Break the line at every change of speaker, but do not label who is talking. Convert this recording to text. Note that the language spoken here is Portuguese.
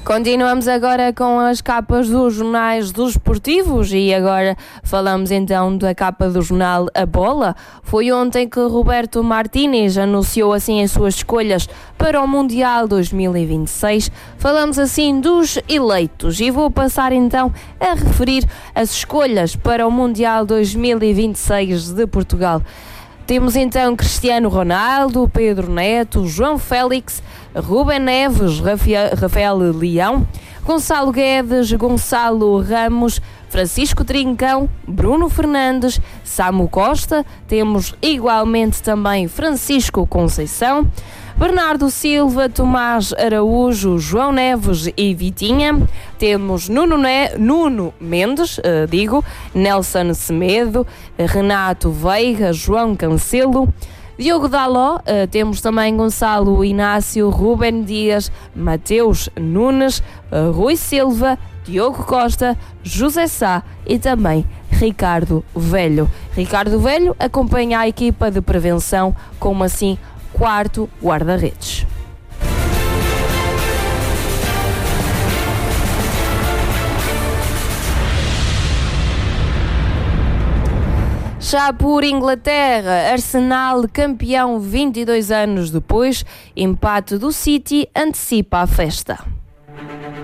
Continuamos agora com as capas dos jornais desportivos e agora falamos então da capa do jornal A Bola. Foi ontem que Roberto Martínez anunciou assim as suas escolhas para o Mundial 2026. Falamos assim dos eleitos e vou passar então a referir as escolhas para o Mundial 2026 de Portugal. Temos então Cristiano Ronaldo, Pedro Neto, João Félix, Rubem Neves, Rafael Leão, Gonçalo Guedes, Gonçalo Ramos, Francisco Trincão, Bruno Fernandes, Samu Costa, temos igualmente também Francisco Conceição, Bernardo Silva, Tomás Araújo, João Neves e Vitinha. Temos Nuno Mendes, Nelson Semedo, Renato Veiga, João Cancelo, Diogo Daló, temos também Gonçalo Inácio, Rubem Dias, Mateus Nunes, Rui Silva, Diogo Costa, José Sá e também Ricardo Velho. Ricardo Velho acompanha a equipa de prevenção como assim quarto guarda-redes. Já por Inglaterra, Arsenal campeão 22 anos depois, empate do City antecipa a festa.